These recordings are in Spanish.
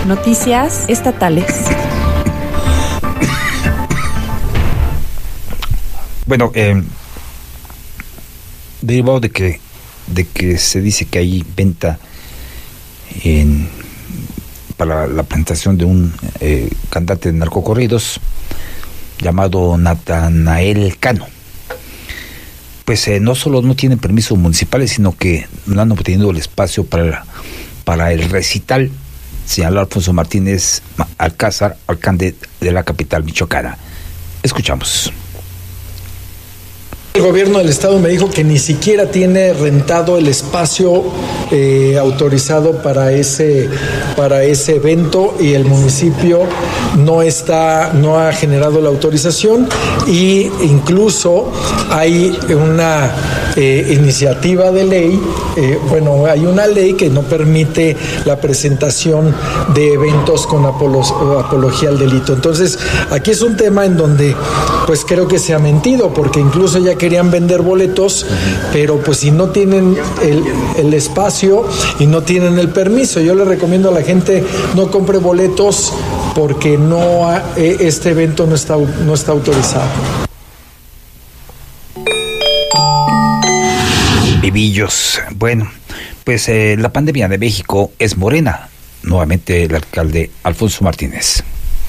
Noticias estatales. Bueno, derivado de que se dice que hay venta para la presentación de un cantante de narcocorridos llamado Natanael Cano, pues no solo no tienen permisos municipales, sino que no han obtenido el espacio para el recital, señaló Alfonso Martínez Alcázar, alcalde de la capital michoacana. Escuchamos. El gobierno del estado me dijo que ni siquiera tiene rentado el espacio autorizado para ese evento, y el municipio no ha generado la autorización, y incluso hay una iniciativa de ley, hay una ley que no permite la presentación de eventos con apología al delito. Entonces, aquí es un tema en donde pues creo que se ha mentido, porque incluso ya querían vender boletos, pero pues si no tienen el espacio y no tienen el permiso, yo le recomiendo a la gente no compre boletos porque este evento no está autorizado. Vivillos. Bueno, pues la pandemia de México es morena. Nuevamente el alcalde Alfonso Martínez.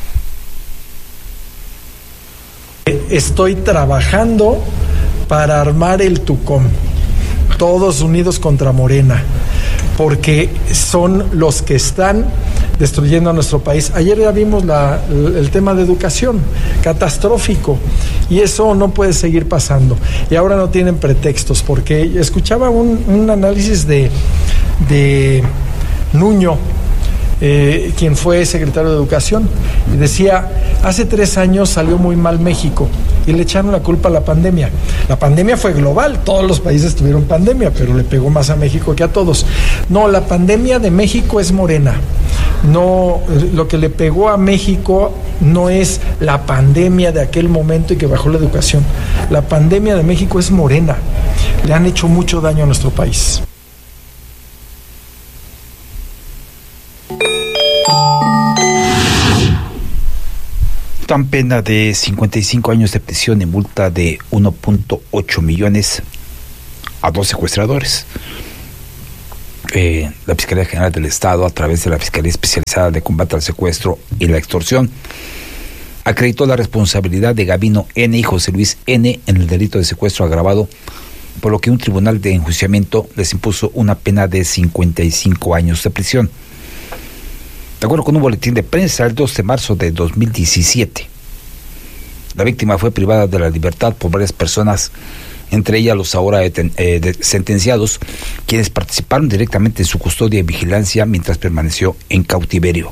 Estoy trabajando para armar el Tucom, todos unidos contra Morena, porque son los que están destruyendo a nuestro país. Ayer ya vimos el tema de educación, catastrófico, y eso no puede seguir pasando. Y ahora no tienen pretextos, porque escuchaba un análisis de Nuño, quien fue secretario de Educación, y decía, hace 3 años salió muy mal México y le echaron la culpa a la pandemia. La pandemia fue global, todos los países tuvieron pandemia, pero le pegó más a México que a todos. No, la pandemia de México es Morena. No, lo que le pegó a México no es la pandemia de aquel momento y que bajó la educación. La pandemia de México es Morena. Le han hecho mucho daño a nuestro país. Dan pena de 55 años de prisión y multa de 1.8 millones a 2 secuestradores. La Fiscalía General del Estado, a través de la Fiscalía Especializada de Combate al Secuestro y la Extorsión, acreditó la responsabilidad de Gabino N. y José Luis N. en el delito de secuestro agravado, por lo que un tribunal de enjuiciamiento les impuso una pena de 55 años de prisión. De acuerdo con un boletín de prensa, el 2 de marzo de 2017, la víctima fue privada de la libertad por varias personas, entre ellas los ahora sentenciados, quienes participaron directamente en su custodia y vigilancia mientras permaneció en cautiverio.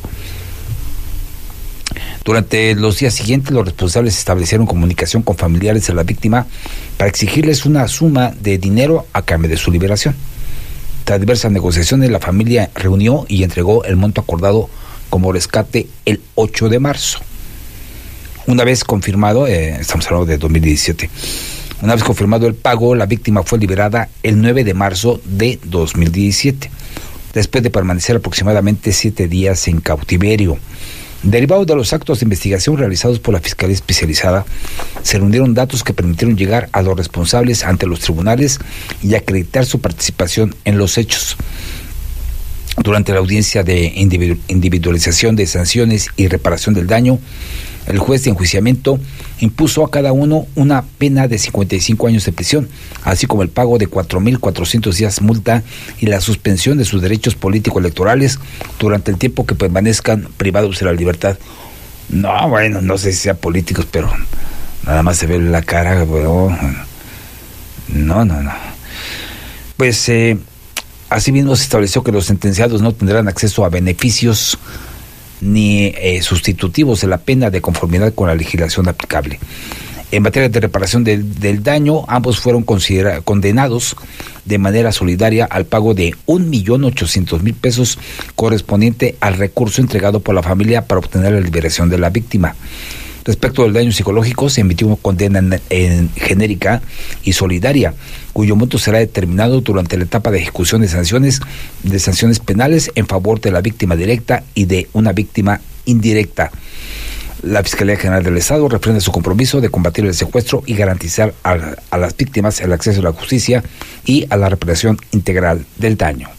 Durante los días siguientes, los responsables establecieron comunicación con familiares de la víctima para exigirles una suma de dinero a cambio de su liberación. Tras diversas negociaciones, la familia reunió y entregó el monto acordado como rescate el 8 de marzo. Una vez confirmado, estamos hablando de 2017, una vez confirmado el pago, la víctima fue liberada el 9 de marzo de 2017, después de permanecer aproximadamente 7 días en cautiverio. Derivado de los actos de investigación realizados por la Fiscalía Especializada, se reunieron datos que permitieron llegar a los responsables ante los tribunales y acreditar su participación en los hechos. Durante la audiencia de individualización de sanciones y reparación del daño, el juez de enjuiciamiento impuso a cada uno una pena de 55 años de prisión, así como el pago de 4.400 días multa y la suspensión de sus derechos político-electorales durante el tiempo que permanezcan privados de la libertad. No, bueno, no sé si sean políticos, pero nada más se ve la cara, pero no. Pues asimismo se estableció que los sentenciados no tendrán acceso a beneficios ni sustitutivos de la pena de conformidad con la legislación aplicable. En materia de reparación del daño, ambos fueron condenados de manera solidaria al pago de 1.800.000 pesos correspondiente al recurso entregado por la familia para obtener la liberación de la víctima. Respecto del daño psicológico, se emitió una condena en genérica y solidaria, cuyo monto será determinado durante la etapa de ejecución de sanciones penales en favor de la víctima directa y de una víctima indirecta. La Fiscalía General del Estado refrenda su compromiso de combatir el secuestro y garantizar a las víctimas el acceso a la justicia y a la reparación integral del daño.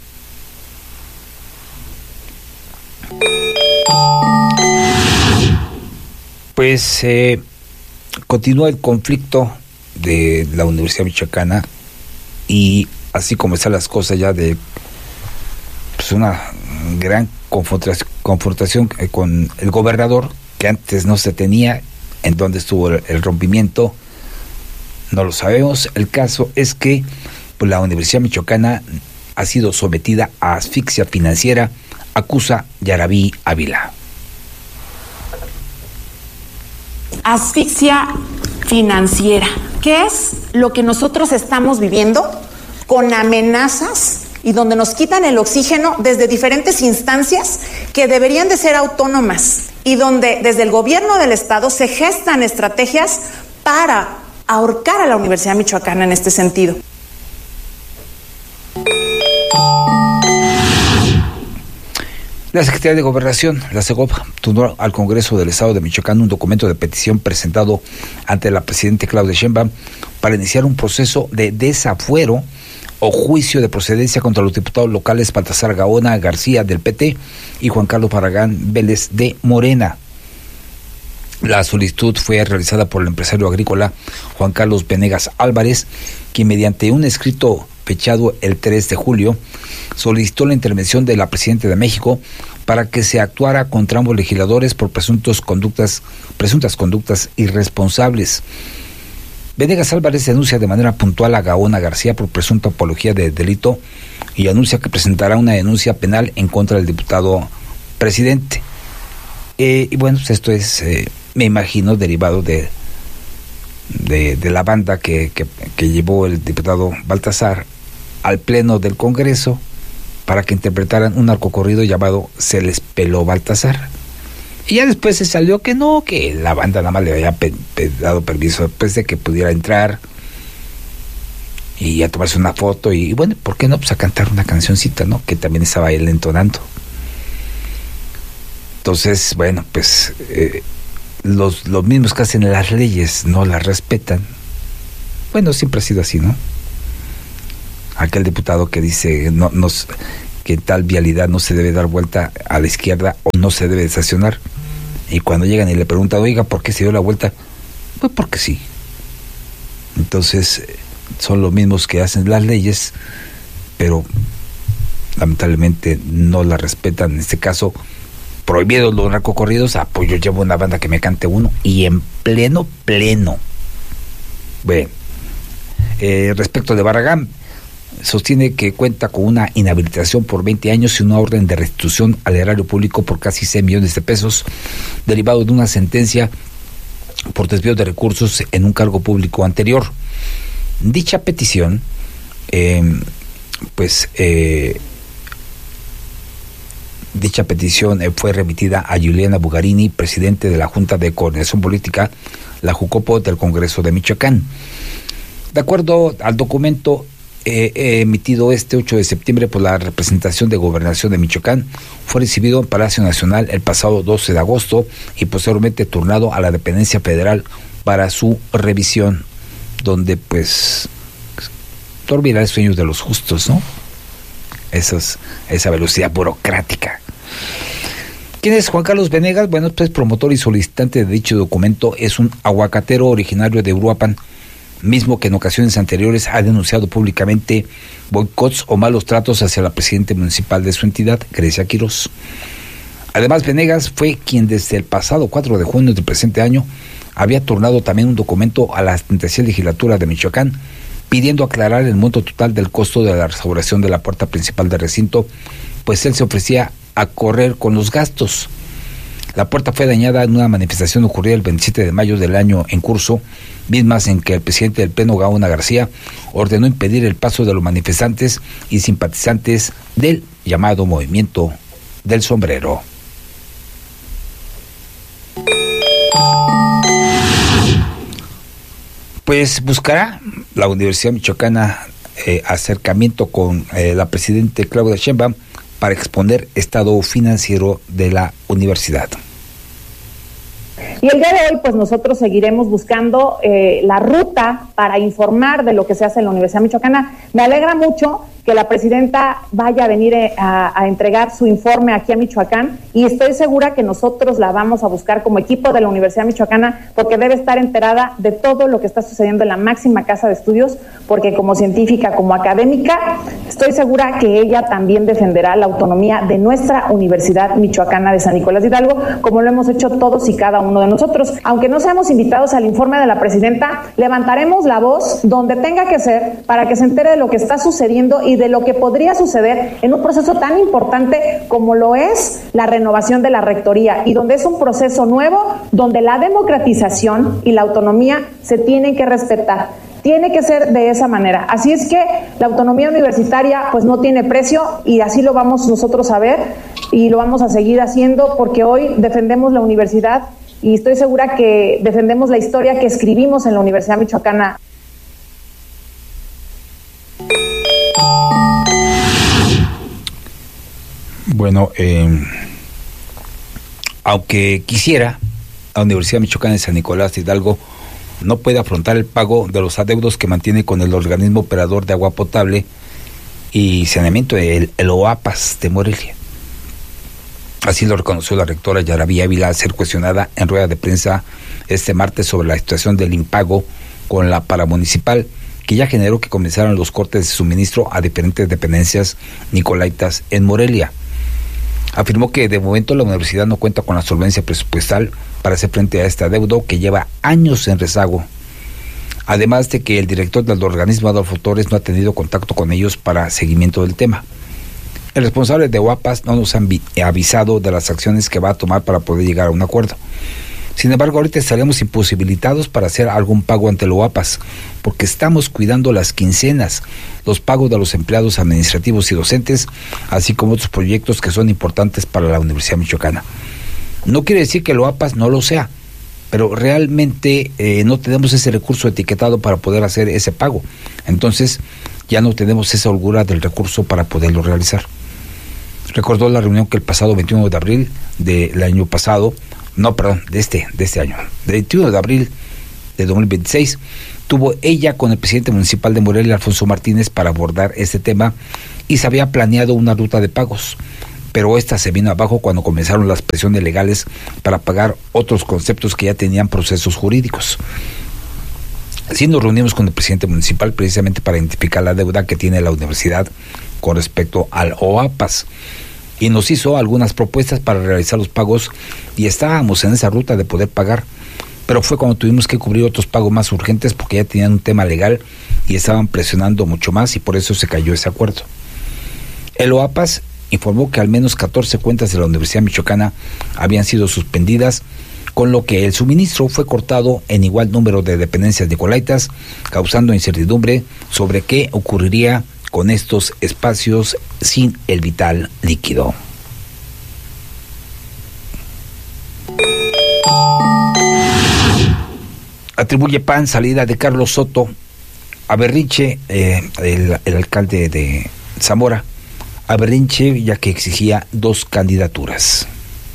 Pues continúa el conflicto de la Universidad Michoacana y así como están las cosas ya de pues una gran confrontación con el gobernador, que antes no se tenía, en dónde estuvo el rompimiento, no lo sabemos. El caso es que pues, la Universidad Michoacana ha sido sometida a asfixia financiera, acusa Yarabí Ávila. Asfixia financiera, ¿qué es lo que nosotros estamos viviendo con amenazas y donde nos quitan el oxígeno desde diferentes instancias que deberían de ser autónomas y donde desde el gobierno del estado se gestan estrategias para ahorcar a la Universidad Michoacana en este sentido? La Secretaría de Gobernación, la SEGOP, turnó al Congreso del Estado de Michoacán un documento de petición presentado ante la presidenta Claudia Sheinbaum para iniciar un proceso de desafuero o juicio de procedencia contra los diputados locales Baltasar Gaona García del PT y Juan Carlos Barragán Vélez de Morena. La solicitud fue realizada por el empresario agrícola Juan Carlos Venegas Álvarez, quien mediante un escrito fechado el 3 de julio solicitó la intervención de la presidenta de México para que se actuara contra ambos legisladores por presuntas conductas irresponsables. Venegas Álvarez denuncia de manera puntual a Gaona García por presunta apología de delito y anuncia que presentará una denuncia penal en contra del diputado presidente. Y bueno, pues esto es, me imagino, derivado de la banda que llevó el diputado Baltasar al pleno del Congreso para que interpretaran un narcocorrido llamado Se les peló Baltasar. Y ya después se salió que no, que la banda nada más le había dado permiso después de que pudiera entrar y a tomarse una foto y bueno, ¿por qué no? Pues a cantar una cancioncita, ¿no? Que también estaba él entonando. Entonces, bueno, pues los mismos que hacen las leyes no las respetan. Bueno, siempre ha sido así, ¿no? Aquel diputado que dice que en tal vialidad no se debe dar vuelta a la izquierda o no se debe estacionar. Y cuando llegan y le preguntan, oiga, ¿por qué se dio la vuelta? Pues porque sí. Entonces, son los mismos que hacen las leyes, pero lamentablemente no las respetan. En este caso, prohibidos los narcocorridos, pues yo llevo una banda que me cante uno, y en pleno. Bueno, respecto de Barragán, sostiene que cuenta con una inhabilitación por 20 años y una orden de restitución al erario público por casi 6 millones de pesos, derivado de una sentencia por desvío de recursos en un cargo público anterior. Dicha petición, fue remitida a Juliana Bugarini, presidente de la Junta de Coordinación Política, la JUCOPO del Congreso de Michoacán. De acuerdo al documento emitido este 8 de septiembre por la representación de Gobernación de Michoacán, fue recibido en Palacio Nacional el pasado 12 de agosto y posteriormente turnado a la dependencia federal para su revisión, donde pues dormirá el sueño de los justos, ¿no? Esa velocidad burocrática. ¿Quién es Juan Carlos Venegas? Bueno, pues promotor y solicitante de dicho documento, es un aguacatero originario de Uruapan, mismo que en ocasiones anteriores ha denunciado públicamente boicots o malos tratos hacia la presidenta municipal de su entidad, Grecia Quirós. Además, Venegas fue quien desde el pasado 4 de junio del presente año había turnado también un documento a la 36ª legislatura de Michoacán, pidiendo aclarar el monto total del costo de la restauración de la puerta principal del recinto, pues él se ofrecía a correr con los gastos. La puerta fue dañada en una manifestación ocurrida el 27 de mayo del año en curso, mismas en que el presidente del Pleno, Gaona García, ordenó impedir el paso de los manifestantes y simpatizantes del llamado Movimiento del Sombrero. Pues buscará la Universidad Michoacana acercamiento con la presidenta Claudia Sheinbaum para exponer estado financiero de la universidad. Y el día de hoy, pues nosotros seguiremos buscando la ruta para informar de lo que se hace en la Universidad Michoacana. Me alegra mucho que la presidenta vaya a venir a entregar su informe aquí a Michoacán, y estoy segura que nosotros la vamos a buscar como equipo de la Universidad Michoacana, porque debe estar enterada de todo lo que está sucediendo en la máxima casa de estudios, porque como científica, como académica, estoy segura que ella también defenderá la autonomía de nuestra Universidad Michoacana de San Nicolás de Hidalgo, como lo hemos hecho todos y cada uno de nosotros. Aunque no seamos invitados al informe de la presidenta, levantaremos la voz donde tenga que ser para que se entere de lo que está sucediendo y de lo que podría suceder en un proceso tan importante como lo es la renovación de la rectoría, y donde es un proceso nuevo, donde la democratización y la autonomía se tienen que respetar. Tiene que ser de esa manera. Así es que la autonomía universitaria pues no tiene precio, y así lo vamos nosotros a ver y lo vamos a seguir haciendo, porque hoy defendemos la universidad y estoy segura que defendemos la historia que escribimos en la Universidad Michoacana. Bueno, aunque quisiera, la Universidad Michoacana de San Nicolás de Hidalgo no puede afrontar el pago de los adeudos que mantiene con el organismo operador de agua potable y saneamiento, el OAPAS de Morelia. Así lo reconoció la rectora Yaraví Ávila al ser cuestionada en rueda de prensa este martes sobre la situación del impago con la paramunicipal, que ya generó que comenzaran los cortes de suministro a diferentes dependencias nicolaitas en Morelia. Afirmó que de momento la universidad no cuenta con la solvencia presupuestal para hacer frente a este adeudo que lleva años en rezago. Además de que el director del organismo, Adolfo Torres, no ha tenido contacto con ellos para seguimiento del tema. El responsable de OAPAS no nos han avisado de las acciones que va a tomar para poder llegar a un acuerdo. Sin embargo, ahorita estaremos imposibilitados para hacer algún pago ante el OAPAS, porque estamos cuidando las quincenas, los pagos de los empleados administrativos y docentes, así como otros proyectos que son importantes para la Universidad Michoacana. No quiere decir que el OAPAS no lo sea, pero realmente no tenemos ese recurso etiquetado para poder hacer ese pago. Entonces, ya no tenemos esa holgura del recurso para poderlo realizar. Recordó la reunión que el pasado 21 de abril del año pasado, de este año, del 21 de abril de 2026, tuvo ella con el presidente municipal de Morelia, Alfonso Martínez, para abordar este tema, y se había planeado una ruta de pagos, pero esta se vino abajo cuando comenzaron las presiones legales para pagar otros conceptos que ya tenían procesos jurídicos. Así nos reunimos con el presidente municipal precisamente para identificar la deuda que tiene la universidad con respecto al OAPAS, y nos hizo algunas propuestas para realizar los pagos, y estábamos en esa ruta de poder pagar, pero fue cuando tuvimos que cubrir otros pagos más urgentes porque ya tenían un tema legal y estaban presionando mucho más, y por eso se cayó ese acuerdo. El OAPAS informó que al menos 14 cuentas de la Universidad Michoacana habían sido suspendidas, con lo que el suministro fue cortado en igual número de dependencias nicolaitas, causando incertidumbre sobre qué ocurriría con estos espacios sin el vital líquido. Atribuye PAN salida de Carlos Soto a berrinche, el alcalde de Zamora, a berrinche ya que exigía 2 candidaturas.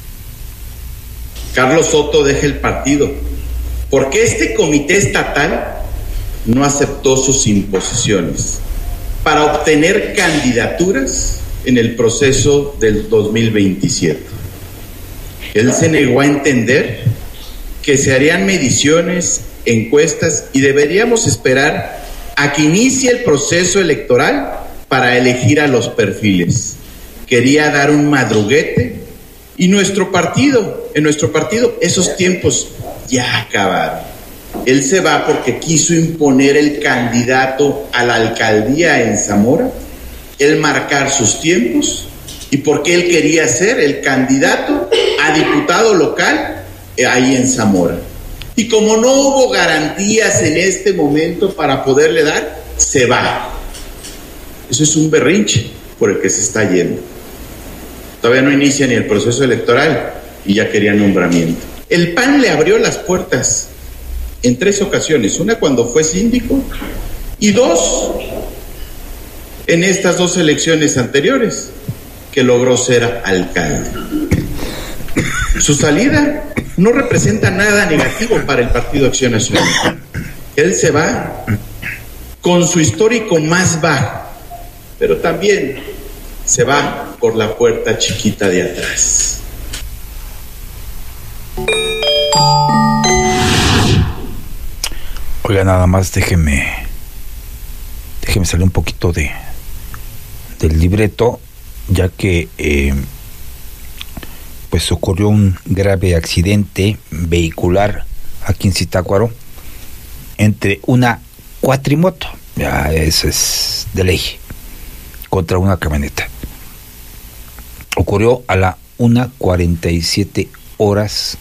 Carlos Soto deja el partido porque este comité estatal no aceptó sus imposiciones para obtener candidaturas en el proceso del 2027. Él se negó a entender que se harían mediciones, encuestas, y deberíamos esperar a que inicie el proceso electoral para elegir a los perfiles. Quería dar un madruguete, y en nuestro partido, esos tiempos ya acabaron. Él se va porque quiso imponer el candidato a la alcaldía en Zamora, él marcar sus tiempos, y porque él quería ser el candidato a diputado local ahí en Zamora. Y como no hubo garantías en este momento para poderle dar, se va. Eso es un berrinche por el que se está yendo. Todavía no inicia ni el proceso electoral y ya quería nombramiento. El PAN le abrió las puertas en 3 ocasiones, una cuando fue síndico y 2 en estas 2 elecciones anteriores que logró ser alcalde. Su salida no representa nada negativo para el Partido Acción Nacional. Él se va con su histórico más bajo, pero también se va por la puerta chiquita de atrás. Oiga, nada más déjeme salir un poquito del libreto, ya que pues ocurrió un grave accidente vehicular aquí en Zitácuaro entre una cuatrimoto, ya eso es de ley, contra una camioneta. Ocurrió a la 1:47 horas,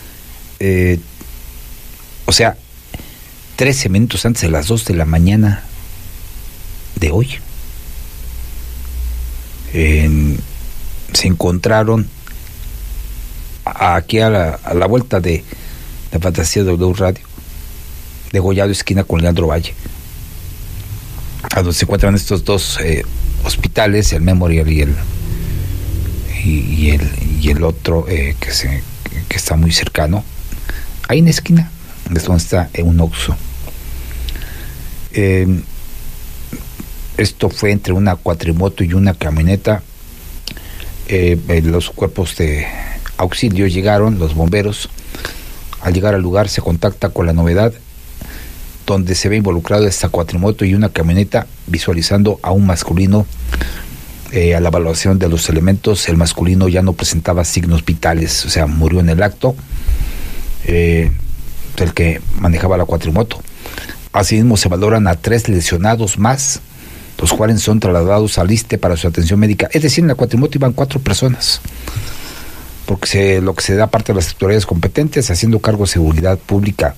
o sea, 13 minutos antes de las 2 de la mañana de hoy. Se encontraron aquí a la vuelta de la Fantasía de W Radio, Degollado esquina con Leandro Valle, a donde se encuentran estos 2 hospitales, el Memorial y el otro que está muy cercano, ahí en la esquina es donde está un Oxxo. Esto fue entre una cuatrimoto y una camioneta. Los cuerpos de auxilio llegaron, los bomberos. Al llegar al lugar se contacta con La Novedad, donde se ve involucrado esta cuatrimoto y una camioneta, visualizando a un masculino. A la evaluación de los elementos, el masculino ya no presentaba signos vitales, o sea, murió en el acto, el que manejaba la cuatrimoto. Asimismo, se valoran a 3 lesionados más, los cuales son trasladados al ISSSTE para su atención médica. Es decir, en la cuatrimoto iban 4 personas, porque lo que se da parte de las autoridades competentes, haciendo cargo de seguridad pública.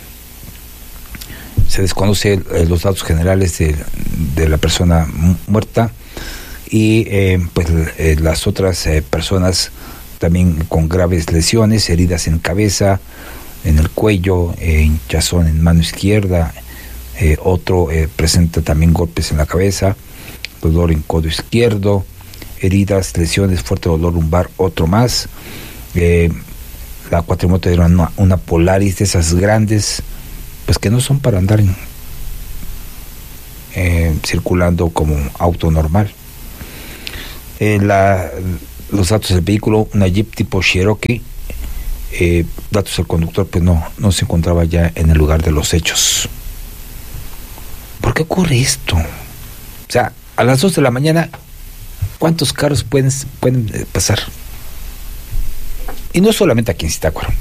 Se desconoce los datos generales de la persona muerta y pues las otras personas también con graves lesiones, heridas en cabeza, en el cuello, hinchazón en mano izquierda. Otro presenta también golpes en la cabeza, dolor en codo izquierdo, heridas, lesiones, fuerte dolor lumbar, otro más. La cuatrimoto era una Polaris de esas grandes, pues que no son para andar circulando como auto normal. Los datos del vehículo, una Jeep tipo Cherokee. Datos del conductor, pues no se encontraba ya en el lugar de los hechos. ¿Por qué ocurre esto? O sea, a las 2 de la mañana, ¿cuántos carros pueden pasar? Y no solamente aquí en Zitácuaro.